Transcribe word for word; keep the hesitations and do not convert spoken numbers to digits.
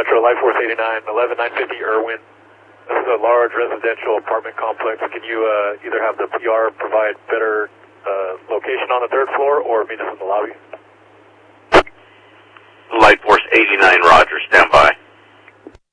Metro, Life Force eighty-nine, eleven nine fifty Irwin. This is a large residential apartment complex. Can you uh, either have the P R provide better uh, location on the third floor or meet us in the lobby? Light Force eighty-nine, Roger, stand by.